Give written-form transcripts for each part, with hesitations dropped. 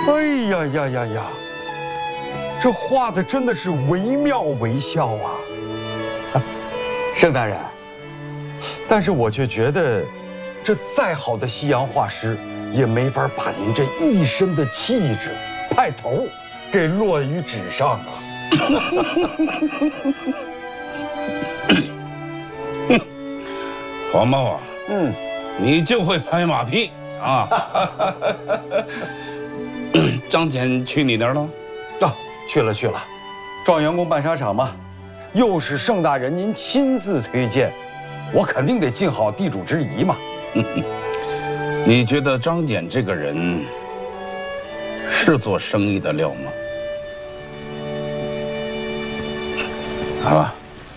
哎呀呀呀呀，这画的真的是惟妙惟肖啊！盛大人，但是我却觉得，这再好的西洋画师，也没法把您这一身的气质、派头，给落于纸上啊！ 黄毛啊，你就会拍马屁啊！张俭去你那儿了？ 啊，去了。状元宫办沙场嘛，又是盛大人您亲自推荐，我肯定得尽好地主之谊嘛。 你觉得张俭这个人是做生意的料吗？好了，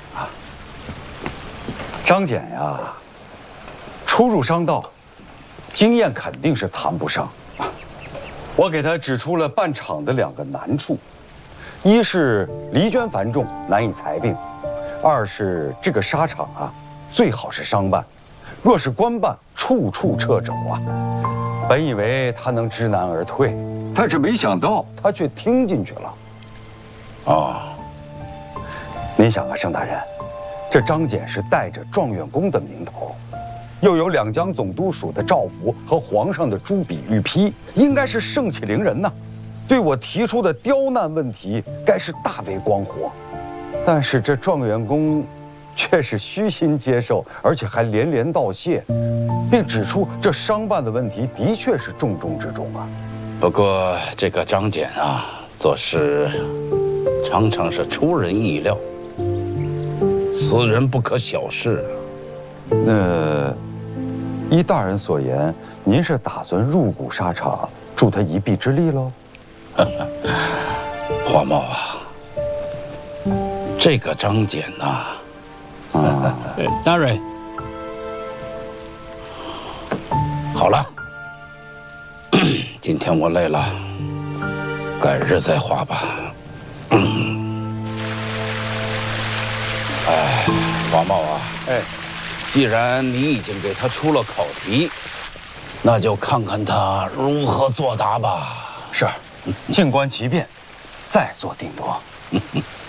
张俭呀，初入商道，经验肯定是谈不上。我给他指出了办场的2个难处，一是离捐繁重，难以裁并；二是这个沙场啊，最好是商办，若是官办，处处掣肘啊。本以为他能知难而退，但是没想到他却听进去了。 哦， 您想啊，盛大人，这张俭是带着状元宫的名头，又有两江总督署的诏符和皇上的朱笔御批，应该是盛气凌人呐。对我提出的刁难问题，该是大为光火。但是这状元宫却是虚心接受，而且还连连道谢，并指出这商办的问题的确是重中之重啊。 不过这个张俭啊，做事常常是出人意料，此人不可小视。 那依大人所言，您是打算入股沙场，助他一臂之力喽？ 黄茂啊，这个张俭呐， 大人， 好了，今天我累了，改日再画吧。哎，黄茂啊，既然你已经给他出了考题，那就看看他如何作答吧。 是，静观其变，再做定夺。